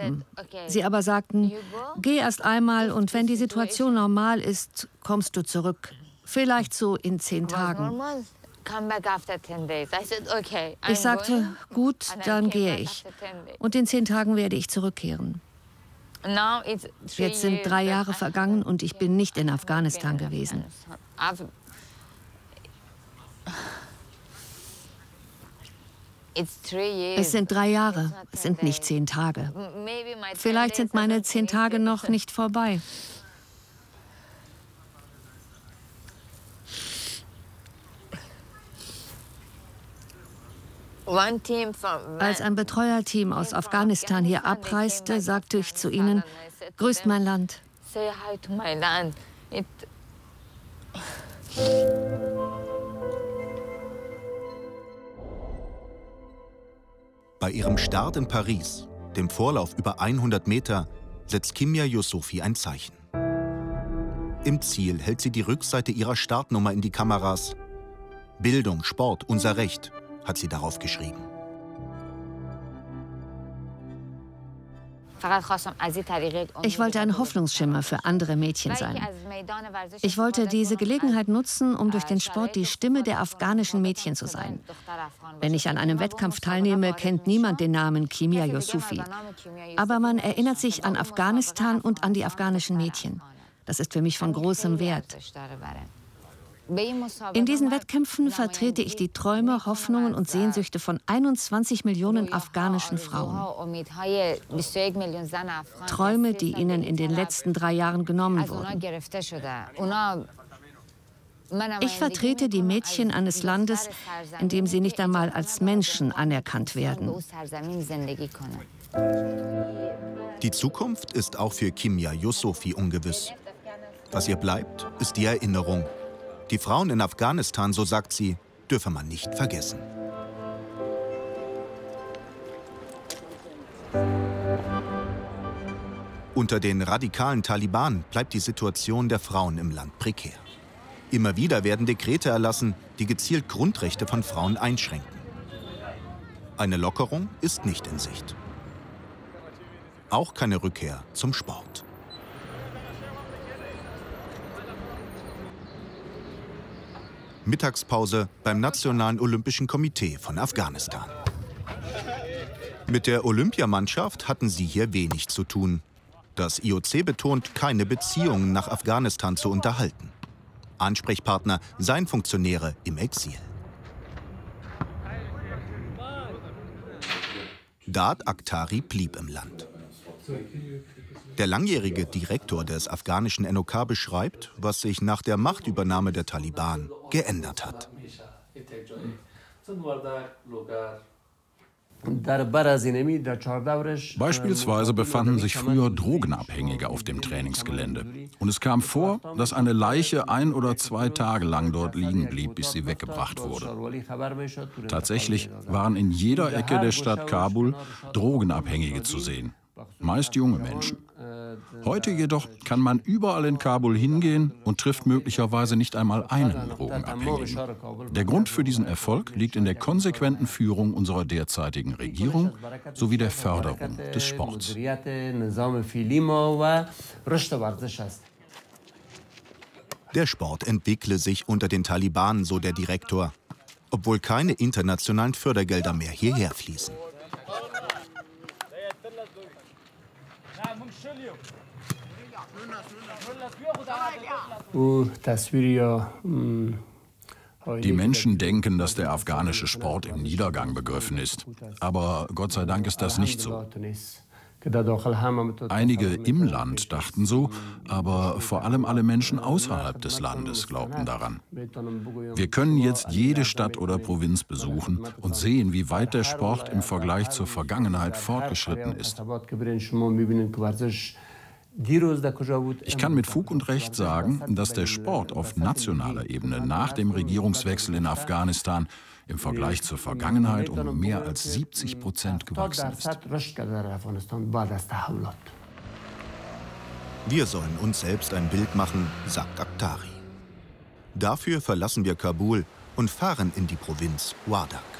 haben. Sie aber sagten, geh erst einmal und wenn die Situation normal ist, kommst du zurück. Vielleicht so in 10 Tagen. Ich sagte, gut, dann gehe ich. Und in 10 Tagen werde ich zurückkehren. Jetzt sind 3 Jahre vergangen und ich bin nicht in Afghanistan gewesen. Es sind 3 Jahre, es sind nicht 10 Tage. Vielleicht sind meine 10 Tage noch nicht vorbei. Als ein Betreuerteam aus Afghanistan hier abreiste, sagte ich zu ihnen, grüßt mein Land. Bei ihrem Start in Paris, dem Vorlauf über 100 Meter, setzt Kimia Yusufi ein Zeichen. Im Ziel hält sie die Rückseite ihrer Startnummer in die Kameras. Bildung, Sport, unser Recht, hat sie darauf geschrieben. Ich wollte ein Hoffnungsschimmer für andere Mädchen sein. Ich wollte diese Gelegenheit nutzen, um durch den Sport die Stimme der afghanischen Mädchen zu sein. Wenn ich an einem Wettkampf teilnehme, kennt niemand den Namen Kimia Yusufi. Aber man erinnert sich an Afghanistan und an die afghanischen Mädchen. Das ist für mich von großem Wert. In diesen Wettkämpfen vertrete ich die Träume, Hoffnungen und Sehnsüchte von 21 Millionen afghanischen Frauen. Träume, die ihnen in den letzten 3 Jahren genommen wurden. Ich vertrete die Mädchen eines Landes, in dem sie nicht einmal als Menschen anerkannt werden. Die Zukunft ist auch für Kimia Yusufi ungewiss. Was ihr bleibt, ist die Erinnerung. Die Frauen in Afghanistan, so sagt sie, dürfe man nicht vergessen. Unter den radikalen Taliban bleibt die Situation der Frauen im Land prekär. Immer wieder werden Dekrete erlassen, die gezielt Grundrechte von Frauen einschränken. Eine Lockerung ist nicht in Sicht. Auch keine Rückkehr zum Sport. Mittagspause beim Nationalen Olympischen Komitee von Afghanistan. Mit der Olympiamannschaft hatten sie hier wenig zu tun. Das IOC betont, keine Beziehungen nach Afghanistan zu unterhalten. Ansprechpartner seien Funktionäre im Exil. Daad Akhtari blieb im Land. Der langjährige Direktor des afghanischen NOK beschreibt, was sich nach der Machtübernahme der Taliban geändert hat. Beispielsweise befanden sich früher Drogenabhängige auf dem Trainingsgelände. Und es kam vor, dass eine Leiche 1 oder 2 Tage lang dort liegen blieb, bis sie weggebracht wurde. Tatsächlich waren in jeder Ecke der Stadt Kabul Drogenabhängige zu sehen. Meist junge Menschen. Heute jedoch kann man überall in Kabul hingehen und trifft möglicherweise nicht einmal einen Drogenabhängigen. Der Grund für diesen Erfolg liegt in der konsequenten Führung unserer derzeitigen Regierung sowie der Förderung des Sports. Der Sport entwickle sich unter den Taliban, so der Direktor, obwohl keine internationalen Fördergelder mehr hierher fließen. Die Menschen denken, dass der afghanische Sport im Niedergang begriffen ist. Aber Gott sei Dank ist das nicht so. Einige im Land dachten so, aber vor allem alle Menschen außerhalb des Landes glaubten daran. Wir können jetzt jede Stadt oder Provinz besuchen und sehen, wie weit der Sport im Vergleich zur Vergangenheit fortgeschritten ist. Ich kann mit Fug und Recht sagen, dass der Sport auf nationaler Ebene nach dem Regierungswechsel in Afghanistan im Vergleich zur Vergangenheit um mehr als 70% gewachsen ist. Wir sollen uns selbst ein Bild machen, sagt Akhtari. Dafür verlassen wir Kabul und fahren in die Provinz Wardak.